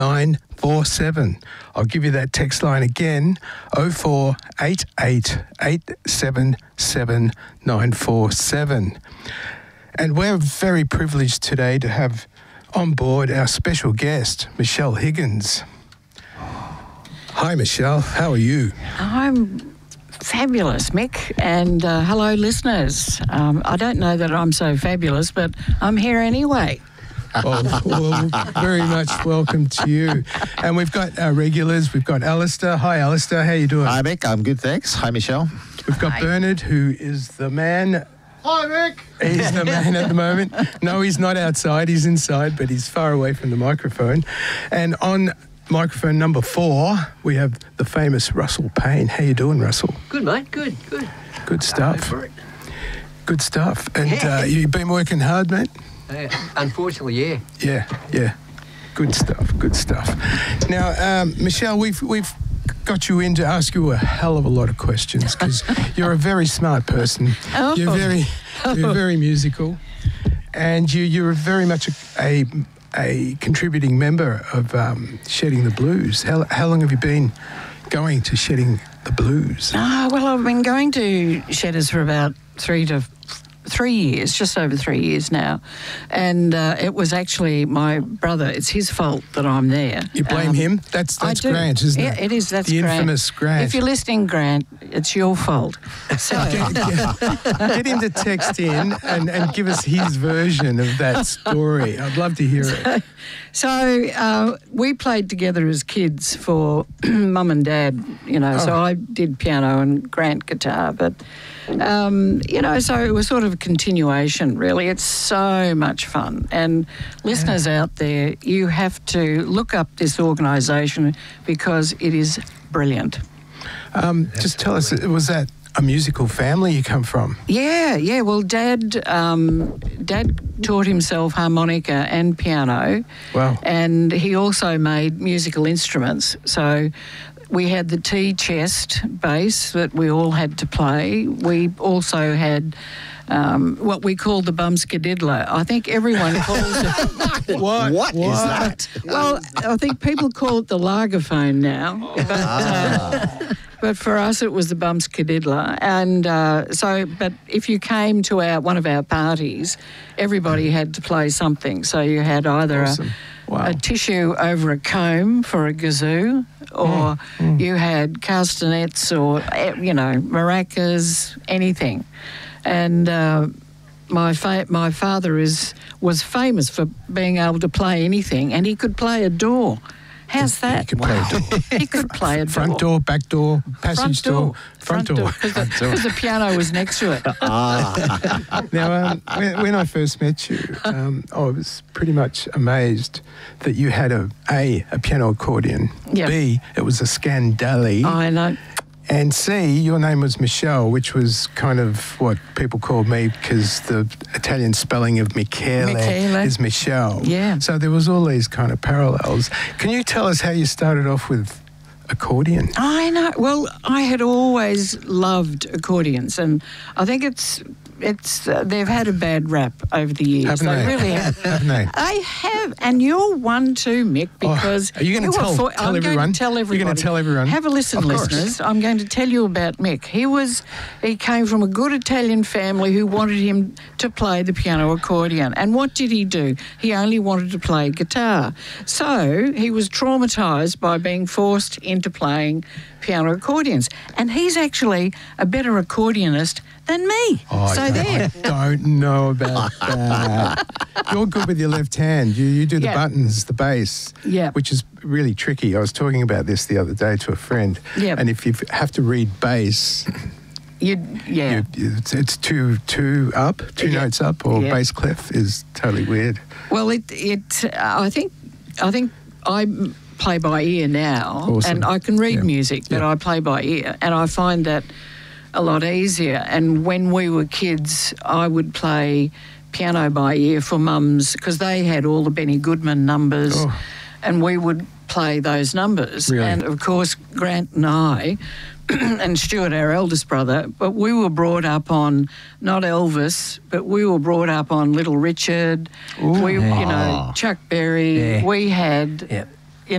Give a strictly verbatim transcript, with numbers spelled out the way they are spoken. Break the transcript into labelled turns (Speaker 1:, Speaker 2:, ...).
Speaker 1: nine four seven. I'll give you that text line again, oh four eight eight eight seven seven nine four seven. And we're very privileged today to have on board our special guest, Michelle Higgins. Hi, Michelle. How are you?
Speaker 2: I'm fabulous, Mick, and uh, hello, listeners. Um, I don't know that I'm so fabulous, but I'm here anyway.
Speaker 1: Well, well, very much welcome to you. And we've got our regulars. We've got Alistair. Hi, Alistair. How you doing?
Speaker 3: Hi, Mick. I'm good, thanks. Hi, Michelle.
Speaker 1: We've got
Speaker 2: Hi.
Speaker 1: Bernard, who is the man.
Speaker 3: Hi, Mick.
Speaker 1: He's the man at the moment. No, he's not outside. He's inside, but he's far away from the microphone. And on microphone number four, we have the famous Russell Payne. How you doing, Russell?
Speaker 4: Good, mate. Good, good.
Speaker 1: Good stuff.
Speaker 4: Go for it.
Speaker 1: Good stuff. And uh, you've been working hard, mate?
Speaker 4: Uh, unfortunately, yeah.
Speaker 1: Yeah, yeah. Good stuff, good stuff. Now, um, Michelle, we've we've got you in to ask you a hell of a lot of questions because you're a very smart person.
Speaker 2: Oh.
Speaker 1: You're very, you're very musical, and you you're very much a a, a contributing member of um, Shedding the Blues. How how long have you been going to Shedding the Blues?
Speaker 2: Ah, well, I've been going to Shedders for about three to three years, just over three years now. And uh, it was actually my brother. It's his fault that I'm there.
Speaker 1: You blame
Speaker 2: Um,
Speaker 1: him? That's
Speaker 2: I
Speaker 1: that's
Speaker 2: do.
Speaker 1: Grant, isn't
Speaker 2: Yeah,
Speaker 1: it?
Speaker 2: it is. That's
Speaker 1: the
Speaker 2: Grant.
Speaker 1: infamous Grant.
Speaker 2: If you're listening, Grant, it's your fault. So,
Speaker 1: get, get- get him to text in and, and give us his version of that story. I'd love to hear it.
Speaker 2: so uh, we played together as kids for mum and dad, you know. So
Speaker 1: Oh.
Speaker 2: I did piano and Grant guitar, but um, you know, so it was sort of a continuation. Really, it's so much fun. And listeners out there, you have to look up this organisation because it is brilliant.
Speaker 1: Um, just tell us, was that a musical family you come from?
Speaker 2: Yeah, yeah. Well, Dad, um, Dad taught himself harmonica and piano.
Speaker 1: Wow.
Speaker 2: And he also made musical instruments. So we had the tea chest bass that we all had to play. We also had um, what we called the bumskadiddler. I think everyone calls it.
Speaker 1: What?
Speaker 3: What is that?
Speaker 2: Well, I think people call it the lagerphone now. But, uh, but for us, it was the bumskadiddler. And uh, so, but if you came to our one of our parties, everybody had to play something. So you had either
Speaker 1: Awesome.
Speaker 2: a,
Speaker 1: Wow.
Speaker 2: a tissue over a comb for a kazoo, or
Speaker 1: Mm,
Speaker 2: you had castanets, or eh, you know, maracas, anything. And uh, my fa- my father is was famous for being able to play anything, and he could play a door. How's that?
Speaker 1: You could play a door.
Speaker 2: He could play a door.
Speaker 1: Front door, back door, passage
Speaker 2: Front door.
Speaker 1: front door.
Speaker 2: Because the, 'cause the piano was next to it.
Speaker 3: Ah.
Speaker 1: Now, um, when, when I first met you, um, I was pretty much amazed that you had a A, a piano accordion,
Speaker 2: Yep.
Speaker 1: B, it was a Scandali,
Speaker 2: I know.
Speaker 1: and C, your name was Michelle, which was kind of what people called me because the Italian spelling of Michele,
Speaker 2: Michele.
Speaker 1: is Michelle.
Speaker 2: Yeah.
Speaker 1: So there was all these kind of parallels. Can you tell us how you started off with accordion?
Speaker 2: I know. Well, I had always loved accordions, and I think it's it's uh, they've had a bad rap over the years.
Speaker 1: Haven't they?
Speaker 2: really have.
Speaker 1: Haven't they?
Speaker 2: I have, and you're one too, Mick, because
Speaker 1: Oh, are you gonna
Speaker 2: were
Speaker 1: tell-
Speaker 2: for-
Speaker 1: tell
Speaker 2: I'm
Speaker 1: everyone?
Speaker 2: going to tell
Speaker 1: You're
Speaker 2: everybody.
Speaker 1: gonna tell everyone?
Speaker 2: Have a listen,
Speaker 1: Of course.
Speaker 2: listeners. I'm going to tell you about Mick. He was, he came from a good Italian family who wanted him to play the piano accordion. And what did he do? He only wanted to play guitar. So he was traumatised by being forced into playing piano accordions. And he's actually a better accordionist than me.
Speaker 1: Oh,
Speaker 2: so
Speaker 1: I
Speaker 2: there.
Speaker 1: don't know about that. You're good with your left hand. You you do the
Speaker 2: Yeah.
Speaker 1: buttons, the bass,
Speaker 2: Yeah.
Speaker 1: which is really tricky. I was talking about this the other day to a friend.
Speaker 2: Yeah.
Speaker 1: And if you have to read bass,
Speaker 2: You, yeah.
Speaker 1: you, it's, it's two two up, two
Speaker 2: Yeah.
Speaker 1: notes up, or
Speaker 2: Yeah.
Speaker 1: bass clef is totally weird.
Speaker 2: Well, it it I think I think I play by ear now,
Speaker 1: Awesome.
Speaker 2: and I can read
Speaker 1: Yeah.
Speaker 2: music, but
Speaker 1: Yeah.
Speaker 2: I play by ear, and I find that a lot easier. And when we were kids, I would play piano by ear for mums because they had all the Benny Goodman numbers,
Speaker 1: Oh.
Speaker 2: and we would play those numbers.
Speaker 1: Really?
Speaker 2: And of course, Grant and I. And Stuart, our eldest brother, but we were brought up on not Elvis, but we were brought up on Little Richard.
Speaker 1: Ooh.
Speaker 2: we, you know,
Speaker 3: Ah.
Speaker 2: Chuck Berry.
Speaker 4: Yeah.
Speaker 2: We had
Speaker 4: Yep.